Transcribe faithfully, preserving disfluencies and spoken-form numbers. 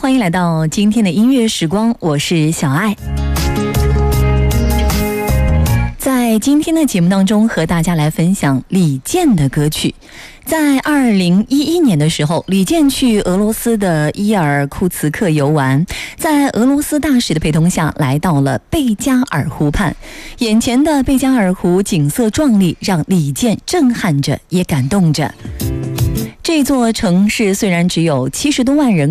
欢迎来到今天的音乐时光，我是小爱。在今天的节目当中，和大家来分享李健的歌曲。在二零一一年的时候，李健去俄罗斯的伊尔库茨克游玩，在俄罗斯大使的陪同下，来到了贝加尔湖畔。眼前的贝加尔湖景色壮丽，让李健震撼着，也感动着。这座城市虽然只有七十多万人